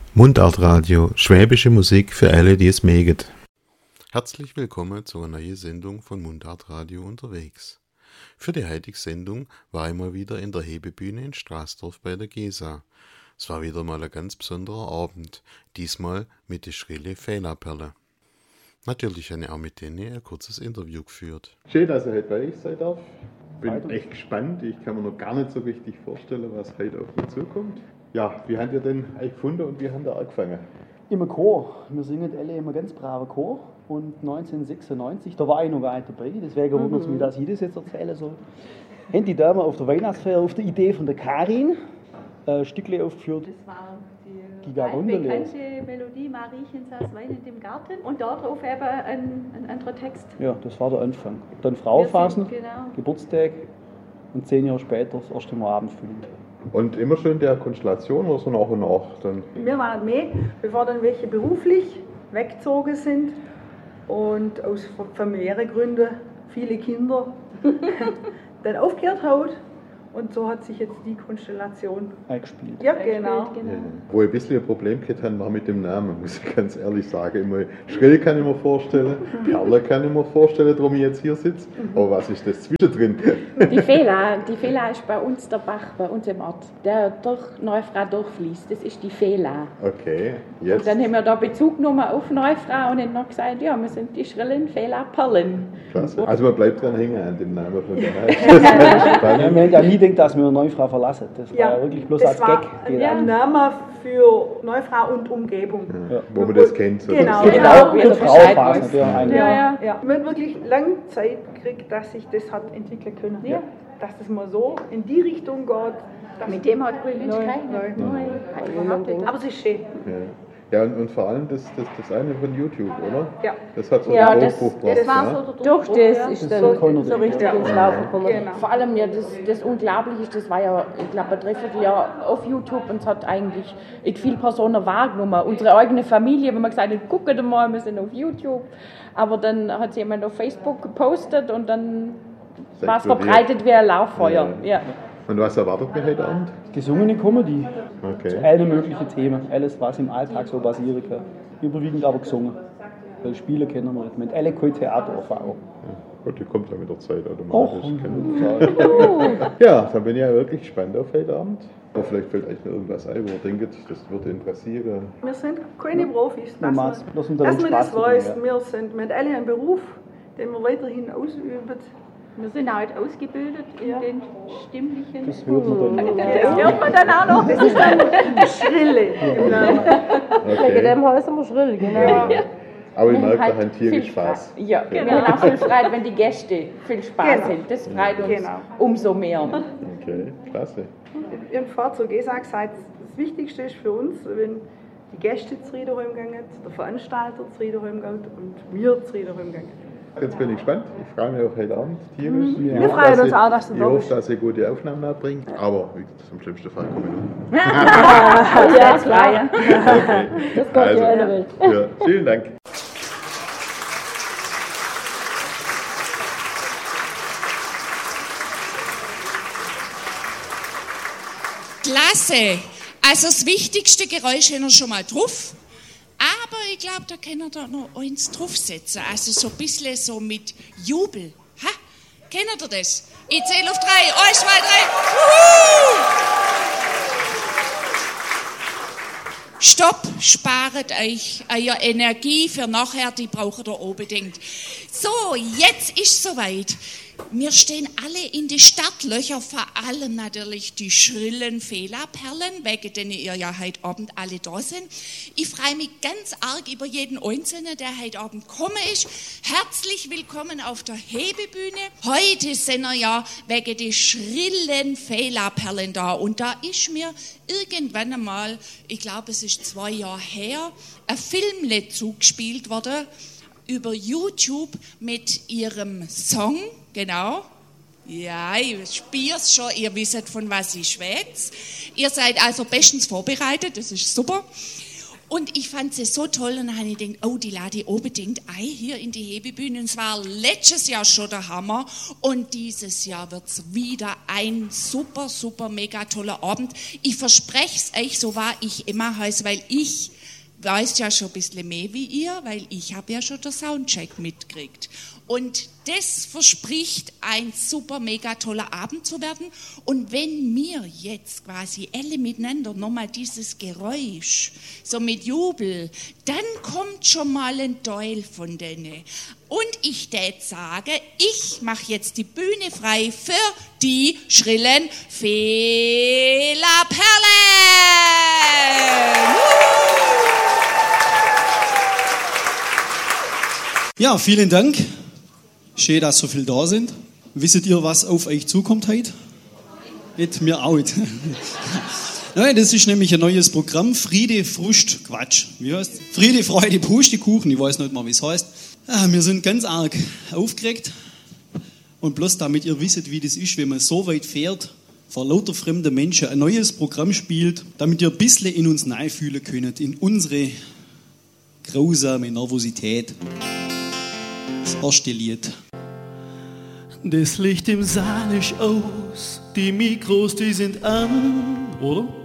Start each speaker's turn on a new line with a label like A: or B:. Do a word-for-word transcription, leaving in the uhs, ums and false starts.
A: Mundartradio, schwäbische Musik für alle, die es mögen. Herzlich willkommen zu einer neuen Sendung von Mundartradio unterwegs. Für die heutige Sendung war ich mal wieder in der Hebebühne in Straßdorf bei der Gesa. Es war wieder mal ein ganz besonderer Abend, diesmal mit der Schrille Fehlerperle. Natürlich habe ich auch mit denen ein kurzes Interview geführt.
B: Schön, dass ich heute bei euch sein darf. Bin echt gespannt. Ich kann mir noch gar nicht so richtig vorstellen, was heute auf mich zukommt. Ja, wie habt ihr denn euch gefunden und wie habt ihr angefangen?
C: Im Chor. Wir singen alle immer ganz braver Chor. Und neunzehnhundertsechsundneunzig, da war ich noch gar nicht dabei, deswegen mhm. wundert es mich, dass ich das jetzt erzählen soll. Haben die Damen auf der Weihnachtsfeier auf der Idee von der Karin ein Stückchen aufgeführt.
D: Das war die bekannte Melodie Mariechen saß weinend im Garten und darauf eben ein, ein anderer Text.
C: Ja, das war der Anfang. Dann Frauenphasen,
D: genau.
C: Geburtstag und zehn Jahre später das erste Mal Abendfüllend.
B: Und immer schon in der Konstellation oder so nach und nach? Dann?
E: Wir waren mehr, bevor dann welche beruflich weggezogen sind und aus familiären Gründen viele Kinder dann aufgehört haben. Und so hat sich jetzt die Konstellation
C: eingespielt.
E: Ja, genau.
B: genau. Ja. Wo ich ein bisschen ein Problem gehabt habe, war mit dem Namen, muss ich ganz ehrlich sagen. Immer Schrill kann ich mir vorstellen, Perle kann ich mir vorstellen, darum ich jetzt hier sitze. Aber was ist das zwischendrin?
D: Die Fehla, die Fehla ist bei uns der Bach, bei uns im Ort, der durch Neufrau durchfließt. Das ist die Fehla.
B: Okay, jetzt.
D: Und dann haben wir da Bezug genommen auf Neufrau und haben noch gesagt, ja, wir sind die schrillen Fehla-Perlen.
B: Klasse. Also man bleibt dran hängen an dem Namen von der
C: Ich denke, dass wir eine Neufrau verlassen. Das
E: ja,
C: war ja wirklich bloß als Gag.
E: Ein ja. Name für Neufrau und Umgebung.
B: Ja, wo man das kennt. So
E: genau,
B: das
E: genau.
C: Für Frauenphasen. Ja,
E: ja, ja, ja. Man hat wirklich lange Zeit gekriegt, dass sich das hat entwickeln können. Ja. Dass das mal so in die Richtung geht.
D: Mit dem hat Grünwitsch keine. Aber es ist schön.
B: Ja. Ja, und, und vor allem das, das, das eine von YouTube, oder?
E: Ja.
B: Das hat so
D: ja,
B: einen
D: das,
B: Durchbruch
D: das
B: gebracht,
D: war
B: ja?
D: so der Durch das ja. ist dann so, so richtig
C: ja.
D: ins Laufen gekommen.
E: Genau.
D: Vor allem, ja, das, das Unglaubliche ist, das war ja, ich glaube, ein Dreivierteljahr auf YouTube und es hat eigentlich viele Personen wahrgenommen. Unsere eigene Familie, wenn man gesagt hat, guckt mal, wir sind auf YouTube. Aber dann hat es jemand auf Facebook gepostet und dann war es verbreitet wie ein Lauffeuer. Ja. Ja.
B: Und was erwartet mir heute Abend?
C: Gesungene Comedy.
B: Okay.
C: Zu allen möglichen Themen. Alles, was im Alltag so passieren kann. Überwiegend aber gesungen. Weil Spiele kennen wir nicht. Mit alle keine Theatererfahrung.
B: Ja, gut, die kommt ja mit der Zeit automatisch.
C: Och,
B: ja, dann bin ich ja wirklich gespannt auf heute Abend. Aber vielleicht fällt euch noch irgendwas ein, wo ihr denkt, das würde interessieren.
E: Wir sind keine Profis, dass,
C: ja,
E: man,
C: dass man
E: das weiß.
C: Ja.
E: Wir sind mit alle einen Beruf, den wir weiterhin ausüben.
D: Wir sind halt ausgebildet in ja. den stimmlichen.
C: Das hört man dann.
E: Das hört man dann auch noch. Das ist dann Schrille. Genau.
D: Okay. Wegen dem heißen wir Schrill, genau. Ja.
B: Ja. Aber ich merke, da haben Tiere Spaß.
D: Ja, genau. Wir haben auch viel Freude, wenn die Gäste viel Spaß genau. haben. Das freut uns
E: genau.
D: umso mehr.
B: Okay, klasse.
E: Ich habe vorher zu Gesa gesagt, das Wichtigste ist für uns, wenn die Gäste zu Riederholm gehen, der Veranstalter zu Riederholm geht und wir zu Riederholm gehen.
B: Jetzt bin ich gespannt. Ich freue mich auf heute Abend tierisch.
E: Mhm. Wir freuen uns auch, dass du
B: da bist. Ich hoffe, dass ihr gute Aufnahmen abbringt. Aber zum schlimmsten Fall kommen wir
D: noch. Ja, klar.
B: Okay.
D: Das kommt
B: also,
D: ja in der Welt.
B: Ja, vielen Dank.
F: Klasse. Also das wichtigste Geräusch haben wir schon mal drauf. Aber ich glaube, da können wir da noch eins draufsetzen. Also so ein bisschen so mit Jubel. Ha? Kennt ihr das? Ich zähle auf drei. Eins, zwei, drei. Wuhu! Stopp, sparet euch eure Energie für nachher, die braucht ihr unbedingt. So, jetzt ist soweit. Wir stehen alle in die Startlöcher, vor allem natürlich die schrillen Fehlerperlen, wegen denen ihr ja heute Abend alle da sind. Ich freue mich ganz arg über jeden Einzelnen, der heute Abend gekommen ist. Herzlich willkommen auf der Hebebühne. Heute sind wir ja wegen die schrillen Fehlerperlen da. Und da ist mir irgendwann einmal, ich glaube es ist zwei Jahre her, ein Filmle zugespielt worden über YouTube mit ihrem Song. Genau. Ja, ich spür's schon, ihr wisst, von was ich schwätze. Ihr seid also bestens vorbereitet, das ist super. Und ich fand sie so toll und dann habe ich gedacht, oh, die lade ich unbedingt ein hier in die Hebebühne. Und es war letztes Jahr schon der Hammer und dieses Jahr wird es wieder ein super, super, mega toller Abend. Ich verspreche es euch, so war ich immer heiß, weil ich weiß ja schon ein bisschen mehr wie ihr, weil ich habe ja schon den Soundcheck mitgekriegt. Und das verspricht ein super, mega toller Abend zu werden. Und wenn wir jetzt quasi alle miteinander nochmal dieses Geräusch, so mit Jubel, dann kommt schon mal ein Teil von denen. Und ich tät sage, ich mache jetzt die Bühne frei für die schrillen Fehlerperlen.
G: Ja, vielen Dank. Schön, dass so viel da sind. Wisst ihr, was auf euch zukommt heute? Nicht mir auch. Nein, das ist nämlich ein neues Programm. Friede, Frust, Quatsch. Wie heißt es? Friede, Freude, Pustekuchen. Ich weiß nicht mal, wie es heißt. Ah, wir sind ganz arg aufgeregt. Und bloß damit ihr wisst, wie das ist, wenn man so weit fährt, vor lauter fremden Menschen ein neues Programm spielt, damit ihr ein bisschen in uns reinfühlen könnt, in unsere grausame Nervosität. Das erste Lied. Das Licht im Saal ist aus, die Mikros, die sind an, oder?